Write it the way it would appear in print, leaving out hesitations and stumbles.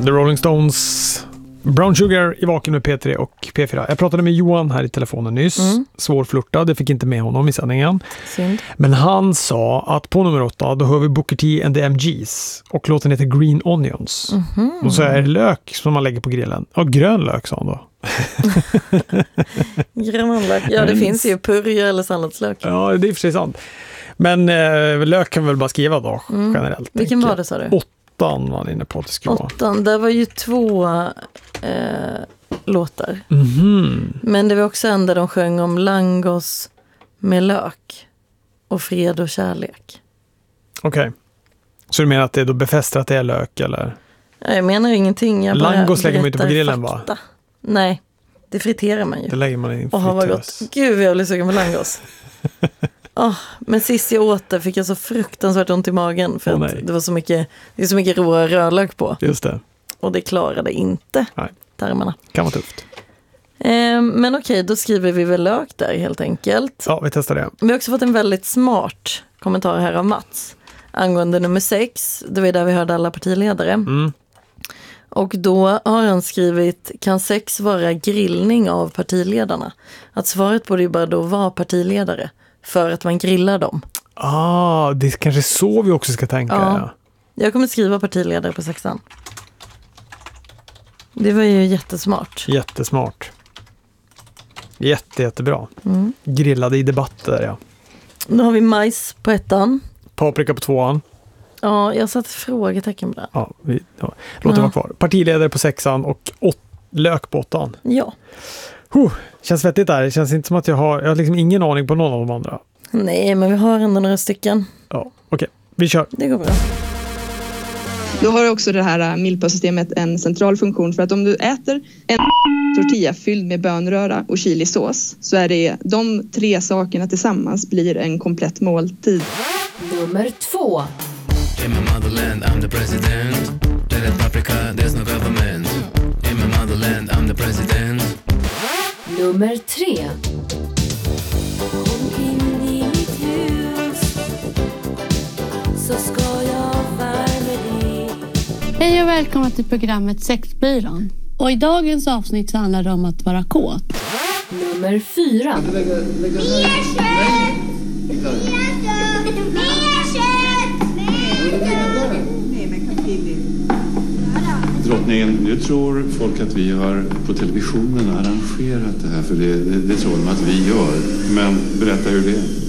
The Rolling Stones, Brown Sugar i Vaken med P3 och P4. Jag pratade med Johan här i telefonen nyss. Svårflörtad, det fick inte med honom i sändningen. Synd. Men han sa att på nummer 8 då hör vi Booker T and the MGs och låten heter Green Onions. Och så är det lök som man lägger på grillen. Ja, grön lök sa han då. Grön lök, ja det finns ju purja eller salladslök. Ja, det är för sig sant. Men lök kan vi väl bara skriva då generellt. Vilken var det sa du? 8 var han inne på att det skulle vara. 8, där var ju 2 låtar. Men det var också en där de sjöng om langos med lök och fred och kärlek. Okej. Så du menar att det då befäster att det är lök eller? Jag menar ingenting. Jag langos lägger man inte på grillen fakta. Va? Nej, det friterar man ju. Det lägger man i en fritös. Vad gott. Gud, jag blir sugen på langos. Men sist jag åt det fick jag så fruktansvärt ont i magen för att det var så mycket råa rödlök på. Just det. Och det klarade inte tarmarna. Kan vara tufft. Men okej, då skriver vi väl lök där helt enkelt. Ja, vi testar det. Vi har också fått en väldigt smart kommentar här av Mats angående nummer 6. Det var där vi hörde alla partiledare. Och då har han skrivit, kan sex vara grillning av partiledarna? Att svaret borde ju bara då vara partiledare. För att man grillar dem. Det är kanske så vi också ska tänka. Ja. Jag kommer skriva partiledare på 6:an. Det var ju jättesmart. Jättesmart. Jättebra. Grillade i debatter, ja. Då har vi majs på 1:an. Paprika på 2:an. Ja, jag satt frågetecken på det. Låt det vara kvar. Partiledare på 6:an och lök på 8:an. Ja. Känns vettigt där. Det känns inte som att jag har liksom ingen aning på någon av de andra. Nej, men vi har ändå några stycken. Ja, okej. Vi kör. Det går bra. Då har också det här milpa-systemet en central funktion för att om du äter en tortilla fylld med bönröra och chilisås så är det de 3 sakerna tillsammans blir en komplett måltid. Nummer 2. In my motherland I'm the president. Let paprika, there's no government. In my motherland I'm the president. Nummer 3. Kom in i mitt hus så ska jag värma dig. Hej och välkomna till programmet Sexbyrån. Och i dagens avsnitt så handlar det om att vara kåt. Nummer 4. Drottningen, nu tror folk att vi har på televisionen arrangerat det här för det tror de att vi gör. Men berätta hur det är.